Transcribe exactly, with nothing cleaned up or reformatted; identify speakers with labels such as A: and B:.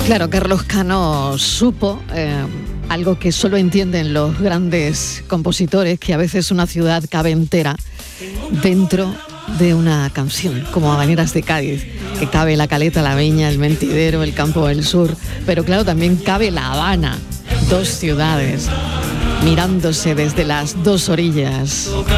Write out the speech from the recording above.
A: Claro, Carlos Cano supo eh, algo que solo entienden los grandes compositores, que a veces una ciudad cabe entera dentro de una canción, como Habaneras de Cádiz, que cabe la Caleta, la Viña, el Mentidero, el Campo del Sur, pero claro, también cabe La Habana, dos ciudades mirándose desde las dos orillas.